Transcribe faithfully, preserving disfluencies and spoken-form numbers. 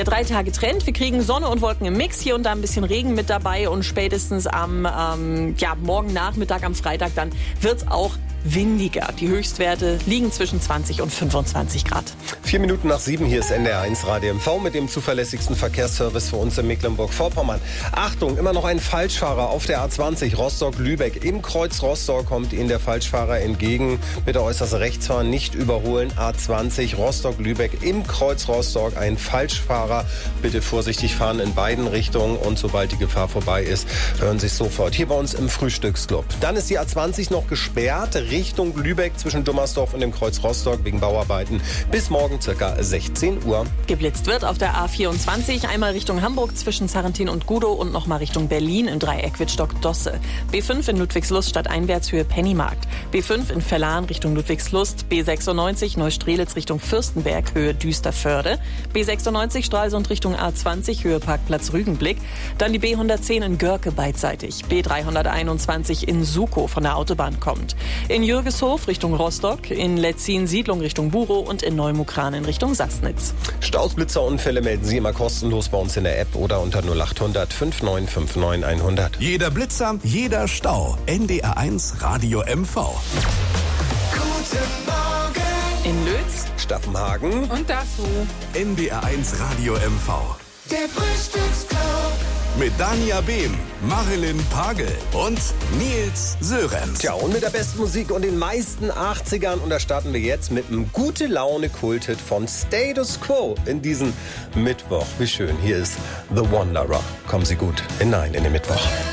Der Drei-Tage-Trend, wir kriegen Sonne und Wolken im Mix, hier und da ein bisschen Regen mit dabei und spätestens am ähm, ja, morgen Nachmittag, am Freitag, dann wird's auch windiger. Die Höchstwerte liegen zwischen zwanzig und fünfundzwanzig Grad. Vier Minuten nach sieben, hier ist N D R eins Radio M V mit dem zuverlässigsten Verkehrsservice für uns in Mecklenburg-Vorpommern. Achtung, immer noch ein Falschfahrer auf der A zwanzig Rostock-Lübeck. Im Kreuz Rostock kommt Ihnen der Falschfahrer entgegen. Bitte äußerst rechts fahren, nicht überholen. A zwanzig Rostock-Lübeck im Kreuz Rostock. Ein Falschfahrer. Bitte vorsichtig fahren in beiden Richtungen und sobald die Gefahr vorbei ist, hören Sie es sofort hier bei uns im Frühstücksclub. Dann ist die A zwanzig noch gesperrt Richtung Lübeck zwischen Dummersdorf und dem Kreuz Rostock wegen Bauarbeiten bis morgen circa sechzehn Uhr. Geblitzt wird auf der A vierundzwanzig, einmal Richtung Hamburg zwischen Sarrentin und Gudow und nochmal Richtung Berlin im Dreieck Wittstock-Dosse. B fünf in Ludwigslust stadteinwärts Höhe Pennymarkt. B fünf in Verlan Richtung Ludwigslust. B sechsundneunzig Neustrelitz Richtung Fürstenberg Höhe Düsterförde. B sechsundneunzig Stralsund Richtung A zwanzig Höhe Parkplatz Rügenblick. Dann die B hundertzehn in Görke beidseitig. B dreihunderteinundzwanzig in Sukow von der Autobahn kommt. In Jürgeshof Richtung Rostock, in Letzin Siedlung Richtung Burow und in Neumukran in Richtung Sassnitz. Staus, Blitzerunfälle melden Sie immer kostenlos bei uns in der App oder unter null achthundert fünfundneunzig neunundfünfzig hundert. Jeder Blitzer, jeder Stau. N D R eins Radio M V. Guten Morgen In Lötz Staffenhagen und Dachau. N D R eins Radio M V. der Frühstücksclub. Mit Dania Behm, Marilyn Pagel und Nils Sörenz. Tja, und mit der besten Musik und den meisten achtzigern. Und da starten wir jetzt mit einem Gute-Laune-Kulthit von Status Quo in diesen Mittwoch. Wie schön, hier ist The Wanderer. Kommen Sie gut hinein in den Mittwoch.